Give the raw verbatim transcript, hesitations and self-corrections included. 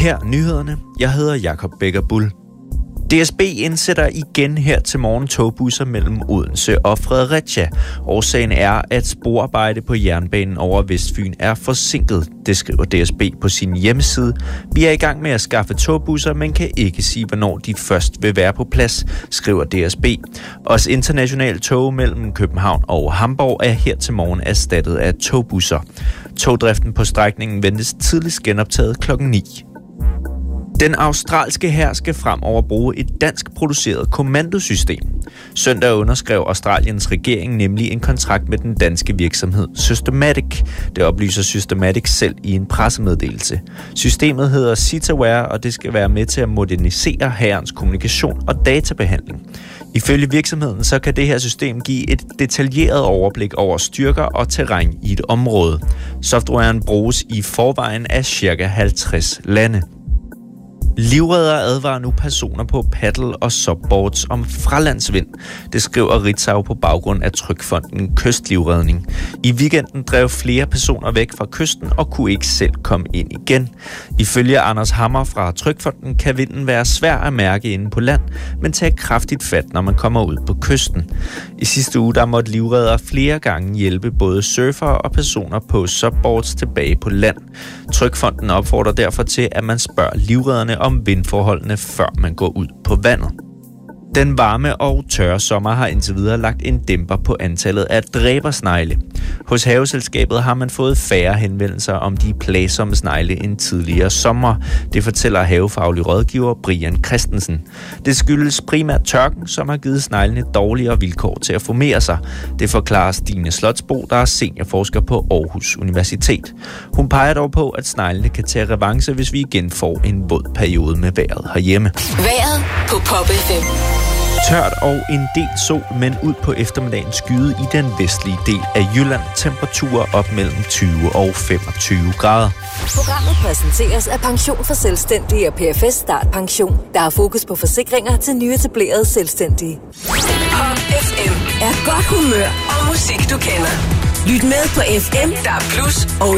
Her nyhederne. Jeg hedder Jakob Becker Bull. D S B indsætter igen her til morgen togbusser mellem Odense og Fredericia. Årsagen er, at sporarbejde på jernbanen over Vestfyn er forsinket. Det skriver D S B på sin hjemmeside. Vi er i gang med at skaffe togbusser, men kan ikke sige, hvornår de først vil være på plads, skriver D S B. Også internationale tog mellem København og Hamburg er her til morgen erstattet af togbusser. Togdriften på strækningen ventes tidligst genoptaget klokken ni. Den australske hær skal fremover bruge et dansk produceret kommandosystem. Søndag underskrev Australiens regering nemlig en kontrakt med den danske virksomhed Systematic. Det oplyser Systematic selv i en pressemeddelelse. Systemet hedder Citaware, og det skal være med til at modernisere hærens kommunikation og databehandling. Ifølge virksomheden så kan det her system give et detaljeret overblik over styrker og terræn i et område. Softwaren bruges i forvejen af ca. halvtreds lande. Livreddere advarer nu personer på paddle- og subboards om fralandsvind. Det skriver Ritzau på baggrund af Trygfonden Kystlivredning. I weekenden drev flere personer væk fra kysten og kunne ikke selv komme ind igen. Ifølge Anders Hammer fra Trygfonden kan vinden være svær at mærke inde på land, men tage kraftigt fat, når man kommer ud på kysten. I sidste uge der måtte livreddere flere gange hjælpe både surfere og personer på subboards tilbage på land. Trygfonden opfordrer derfor til, at man spørger livredderne om vindforholdene, før man går ud på vandet. Den varme og tørre sommer har indtil videre lagt en dæmper på antallet af dræbersnegle. Hos Haveselskabet har man fået færre henvendelser om de plagsomme snegle end tidligere sommer. Det fortæller havefaglig rådgiver Brian Christensen. Det skyldes primært tørken, som har givet sneglene dårligere vilkår til at formere sig. Det forklarer Stine Slotsbo, der er seniorforsker på Aarhus Universitet. Hun peger dog på, at sneglene kan tage revanche, hvis vi igen får en våd periode med vejret herhjemme. Vejret på Pop F M. Tørt og en del sol, men ud på eftermiddagen skyde i den vestlige del af Jylland. Temperaturer op mellem tyve og femogtyve grader. Programmet præsenteres af Pension for Selvstændige og P F S Start Pension. Der er fokus på forsikringer til nyetablerede selvstændige. Pop F M er godt humør og musik, du kender. Lyt med på F M, der er plus og